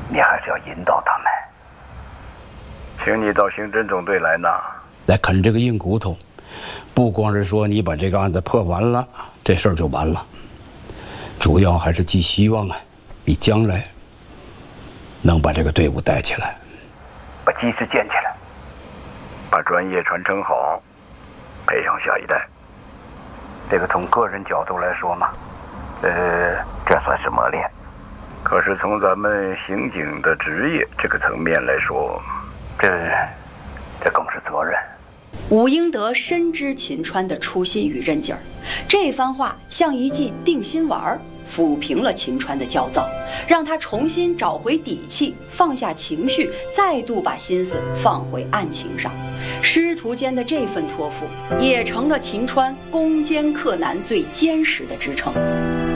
你还是要引导他们。请你到刑侦总队来呢， 来啃这个硬骨头。不光是说你把这个案子破完了，这事儿就完了，主要还是寄希望啊，你将来能把这个队伍带起来， 把基石建起来，把专业传承好，培养下一代。这个从个人角度来说嘛，这算是磨练。可是从咱们刑警的职业这个层面来说，这更是责任。 武英德深知秦川的初心与韧劲儿，这番话像一剂定心丸，抚平了秦川的焦躁，让他重新找回底气，放下情绪，再度把心思放回案情上。师徒间的这份托付，也成了秦川攻坚克难最坚实的支撑。